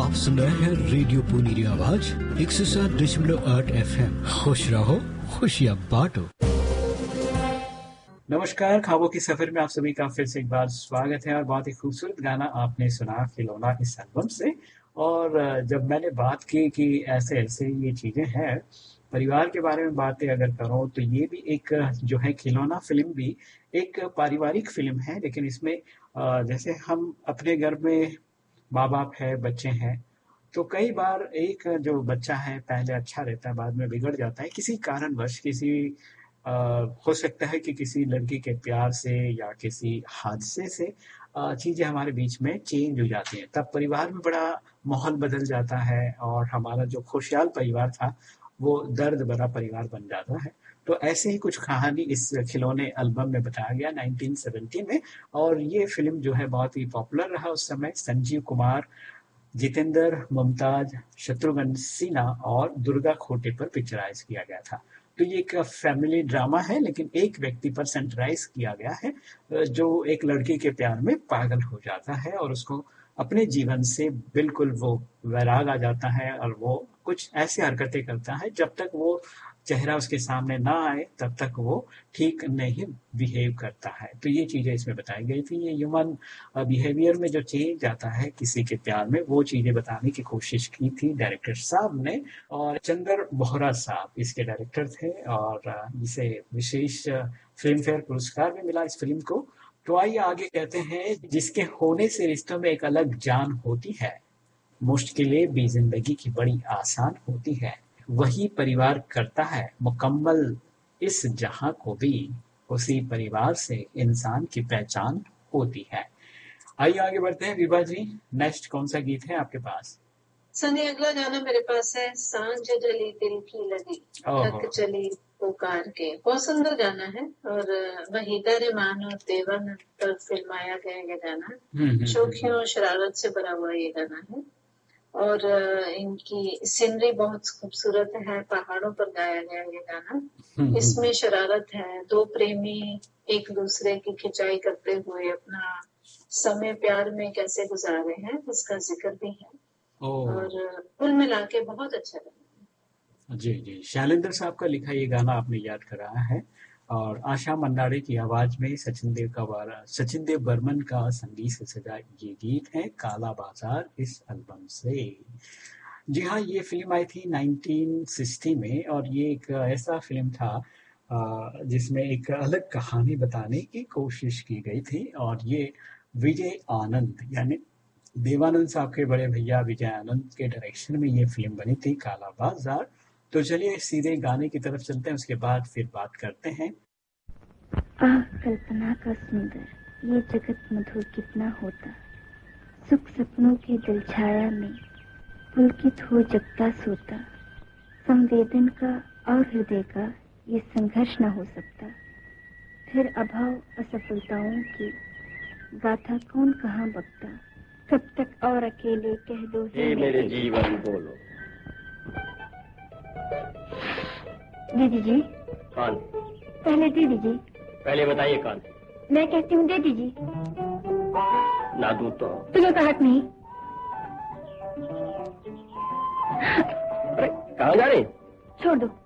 आप सुन रहे हैं रेडियो पुनीरी आवाज 107.8 FM। खुश रहो, खुशियाँ बांटो। नमस्कार, ख्वाबों के सफर में आप सभी का फिर से एक बार स्वागत है। और बहुत ही खूबसूरत गाना आपने सुना खिलौना इस एल्बम से। और जब मैंने बात की कि ऐसे ऐसे ये चीजें हैं, परिवार के बारे में बातें अगर करो तो ये भी एक जो है खिलौना फिल्म भी एक पारिवारिक फिल्म है। लेकिन इसमें जैसे हम अपने घर में माँ बाप है, बच्चे हैं, तो कई बार एक जो बच्चा है पहले अच्छा रहता है, बाद में बिगड़ जाता है किसी कारणवश। किसी अ, हो सकता है कि किसी लड़की के प्यार से या किसी हादसे से चीजें हमारे बीच में चेंज हो जाती हैं। तब परिवार में बड़ा माहौल बदल जाता है और हमारा जो खुशहाल परिवार था वो दर्द भरा परिवार बन जाता है। तो ऐसे ही कुछ कहानी इस खिलौने एल्बम में बताया गया 1970 में। और ये फिल्म जो है बहुत ही पॉपुलर रहा उस समय। संजीव कुमार, जितेंद्र, मुमताज, शत्रुघ्न सिन्हा और दुर्गा खोटे पर पिक्चराइज किया गया था। तो ये एक फैमिली ड्रामा है, लेकिन एक व्यक्ति पर सेंट्राइज किया गया है जो एक लड़की के प्यार में पागल हो जाता है और उसको अपने जीवन से बिल्कुल वो वैराग आ जाता है और वो कुछ ऐसी हरकतें करता है, जब तक वो चेहरा उसके सामने ना आए तब तक वो ठीक नहीं बिहेव करता है। तो ये चीजें इसमें बताई गई थी। ये ह्यूमन बिहेवियर में जो चेंज आता है किसी के प्यार में, वो चीजें बताने की कोशिश की थी डायरेक्टर साहब ने। और चंदर बोहरा साहब इसके डायरेक्टर थे और इसे विशेष फिल्म फेयर पुरस्कार भी मिला इस फिल्म को। तो आइए आगे कहते हैं। जिसके होने से रिश्तों में एक अलग जान होती है, मुश्किलें भी जिंदगी की बड़ी आसान होती है, वही परिवार करता है मुकम्मल इस जहां को भी, उसी परिवार से इंसान की पहचान होती है। आइए आगे बढ़ते हैं। विभा जी, नेक्स्ट कौन सा गीत है आपके पास? सनी, अगला गाना मेरे पास है सांझ जली दिल की लगी थक चली पुकार के। बहुत सुंदर गाना है और वहीदा रहमान और देवानंद पर फिल्माया गया ये गाना। शौकियों शरारत से भरा हुआ ये गाना है और इनकी सीनरी बहुत खूबसूरत है। पहाड़ों पर गाया गया ये गाना। इसमें शरारत है, दो प्रेमी एक दूसरे की खिंचाई करते हुए अपना समय प्यार में कैसे गुजारे हैं इसका जिक्र भी है। और कुल मिला के बहुत अच्छा लगा। जी जी, शैलेंद्र साहब का लिखा ये गाना आपने याद कराया है और आशा मंडारे की आवाज में सचिन देव बर्मन का संगीत से सजा ये गीत है काला बाजार इस एल्बम से। जी हाँ, ये फिल्म आई थी 1960 में और ये एक ऐसा फिल्म था जिसमें एक अलग कहानी बताने की कोशिश की गई थी। और ये विजय आनंद यानी देवानंद साहब के बड़े भैया विजय आनंद के डायरेक्शन में ये फिल्म बनी थी काला बाजार। तो चलिए सीधे गाने की तरफ चलते हैं, उसके बाद फिर बात करते हैं। कल्पना का सुंदर ये जगत मधुर कितना होता, सुख सपनों के दिल छाया में पुलकित हो जगता सोता, संवेदन का और हृदय का ये संघर्ष न हो सकता, फिर अभाव असफलताओं की गाथा कौन कहाँ बकता, कब तक और अकेले कह दो हे मेरे जीवन बोलो। दीदी जी। कौन? पहले दीदी जी। पहले बताइए कौन? मैं कहती हूँ दीदी जी। ना दूं तो तुम्हें का हक नहीं। अरे कहाँ जा रही? छोड़ दो,